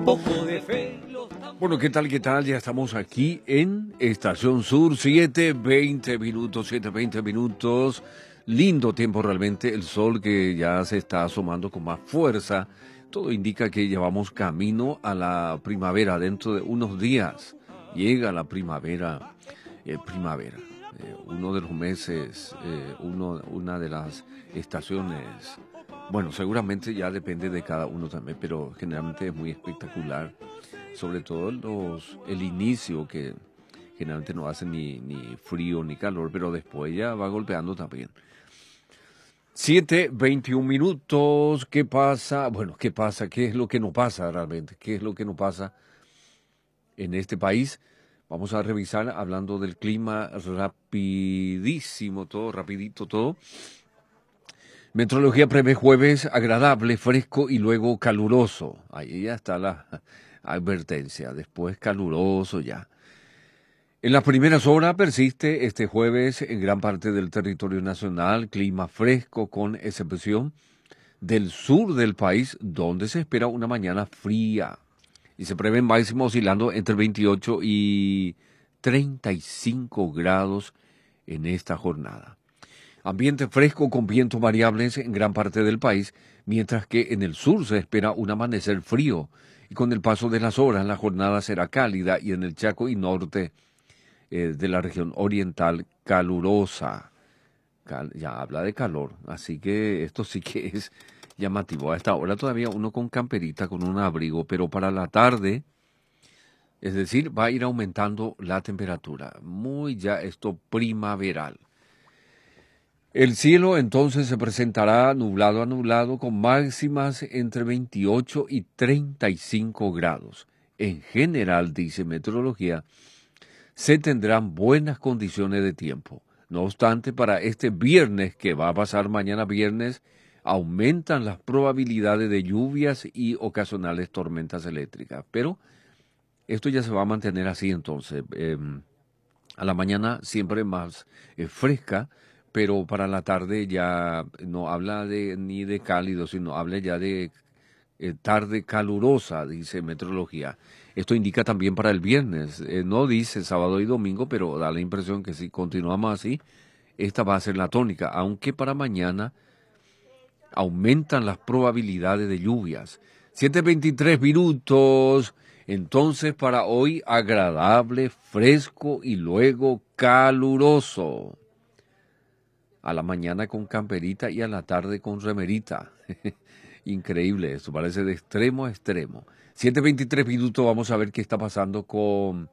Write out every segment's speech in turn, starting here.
poco de fe. Bueno, ¿qué tal? ¿Qué tal? Ya estamos aquí en Estación Sur, 7:20 minutos, 7:20 minutos. Lindo tiempo realmente, el sol que ya se está asomando con más fuerza. Todo indica que llevamos camino a la primavera. Dentro de unos días llega la primavera. Uno de los meses, una de las estaciones. Bueno, seguramente ya depende de cada uno también, pero generalmente es muy espectacular. Sobre todo el inicio, que generalmente no hace ni frío ni calor, pero después ya va golpeando también. 7:21 minutos. ¿Qué pasa? Bueno, ¿qué pasa? ¿Qué es lo que no pasa realmente? ¿Qué es lo que no pasa en este país? Vamos a revisar hablando del clima rapidísimo, todo, rapidito todo. Meteorología prevé jueves agradable, fresco y luego caluroso. Ahí ya está la advertencia, después caluroso ya. En las primeras horas persiste este jueves en gran parte del territorio nacional, clima fresco con excepción del sur del país, donde se espera una mañana fría. Y se prevén máximos oscilando entre 28 y 35 grados en esta jornada. Ambiente fresco con vientos variables en gran parte del país, mientras que en el sur se espera un amanecer frío. Y con el paso de las horas la jornada será cálida y en el Chaco y norte de la región oriental calurosa. Ya habla de calor, así que esto sí que es llamativo. A esta hora todavía uno con camperita, con un abrigo, pero para la tarde, es decir, va a ir aumentando la temperatura. Muy ya esto primaveral. El cielo entonces se presentará nublado a nublado con máximas entre 28 y 35 grados. En general, dice Meteorología, se tendrán buenas condiciones de tiempo. No obstante, para este viernes, que va a pasar mañana viernes, aumentan las probabilidades de lluvias y ocasionales tormentas eléctricas. Pero esto ya se va a mantener así entonces. A la mañana siempre más fresca, pero para la tarde ya no habla ni de cálido, sino habla ya de tarde calurosa, dice Meteorología. Esto indica también para el viernes, no dice sábado y domingo, pero da la impresión que si continuamos así, esta va a ser la tónica, aunque para mañana aumentan las probabilidades de lluvias. 7:23 minutos. Entonces, para hoy, agradable, fresco y luego caluroso. A la mañana con camperita y a la tarde con remerita. Increíble esto, parece de extremo a extremo. 7:23 minutos, vamos a ver qué está pasando con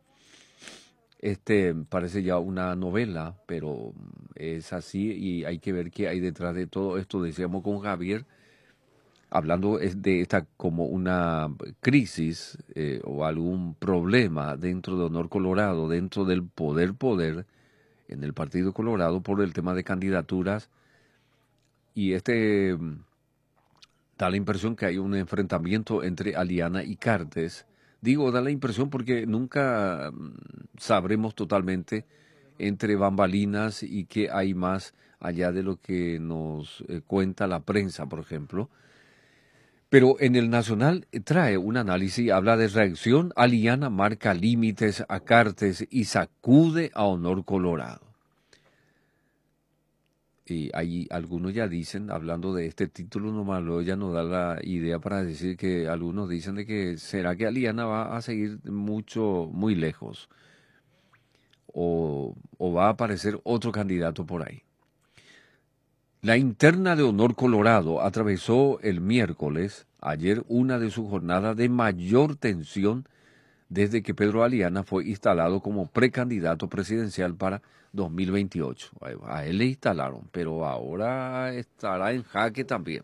parece ya una novela, pero es así y hay que ver qué hay detrás de todo esto. Decíamos con Javier, hablando de esta como una crisis o algún problema dentro de Honor Colorado, dentro del poder en el Partido Colorado por el tema de candidaturas, y da la impresión que hay un enfrentamiento entre Aliana y Cartes. Digo, da la impresión porque nunca sabremos totalmente entre bambalinas y qué hay más allá de lo que nos cuenta la prensa, por ejemplo. Pero en el Nacional trae un análisis, habla de reacción. Aliana marca límites a Cartes y sacude a Honor Colorado. Y ahí algunos ya dicen, hablando de este título nomás, luego ya nos da la idea para decir que algunos dicen de que será que Aliana va a seguir muy lejos o va a aparecer otro candidato por ahí. La interna de Honor Colorado atravesó el miércoles, ayer, una de sus jornadas de mayor tensión desde que Pedro Aliana fue instalado como precandidato presidencial para 2028. A él le instalaron, pero ahora estará en jaque también.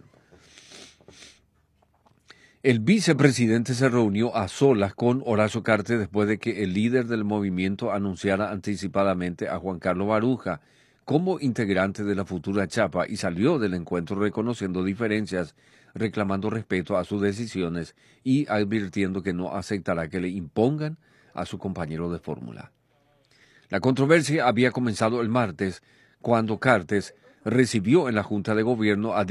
El vicepresidente se reunió a solas con Horacio Cartes después de que el líder del movimiento anunciara anticipadamente a Juan Carlos Baruja como integrante de la futura chapa y salió del encuentro reconociendo diferencias, reclamando respeto a sus decisiones y advirtiendo que no aceptará que le impongan a su compañero de fórmula. La controversia había comenzado el martes cuando Cartes recibió en la Junta de Gobierno a